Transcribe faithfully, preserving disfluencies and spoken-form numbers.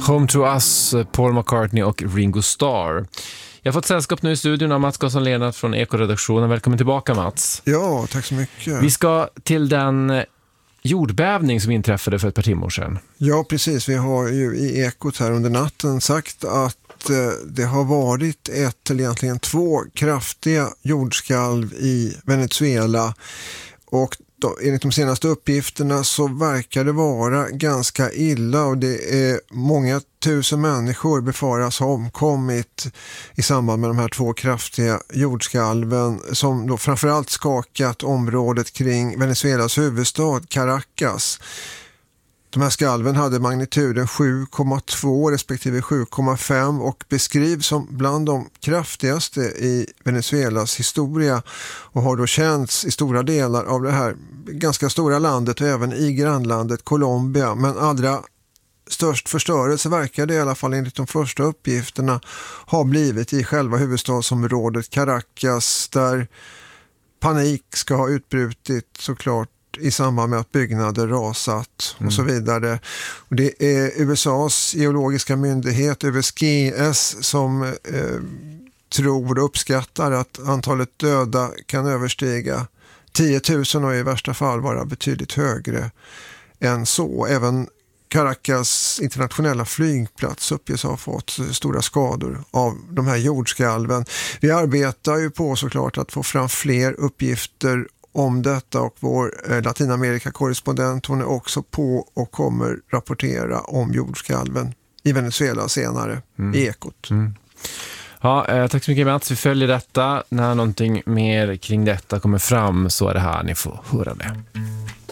Home to Us, Paul McCartney och Ringo Starr. Jag har fått sällskap nu i studion av Mats Gosson-Lennart från Eko-redaktionen. Välkommen tillbaka, Mats. Ja, tack så mycket. Vi ska till den jordbävning som inträffade för ett par timmar sedan. Ja, precis. Vi har ju i Ekot här under natten sagt att det har varit ett eller egentligen två kraftiga jordskalv i Venezuela, och då, enligt de senaste uppgifterna så verkar det vara ganska illa, och det är många tusen människor befaras ha omkommit i samband med de här två kraftiga jordskalven som då framförallt skakat området kring Venezuelas huvudstad Caracas. De här skalven hade magnituden sju komma två respektive sju komma fem och beskrivs som bland de kraftigaste i Venezuelas historia, och har då känts i stora delar av det här ganska stora landet och även i grannlandet Colombia. Men allra störst förstörelse verkar det i alla fall enligt de första uppgifterna ha blivit i själva huvudstadsområdet Caracas, där panik ska ha utbrutit såklart i samband med att byggnader rasat och så vidare. Och det är U S A:s geologiska myndighet U S G S som eh, tror och uppskattar att antalet döda kan överstiga tio tusen och i värsta fall vara betydligt högre än så. Även Caracas internationella flygplats uppges ha fått stora skador av de här jordskalven. Vi arbetar ju på såklart att få fram fler uppgifter om detta, och vår Latinamerika-korrespondent, hon är också på och kommer rapportera om jordskalven i Venezuela senare mm. i Ekot. Mm. Ja, eh, tack så mycket, Mats. Vi följer detta. När någonting mer kring detta kommer fram så är det här ni får höra det.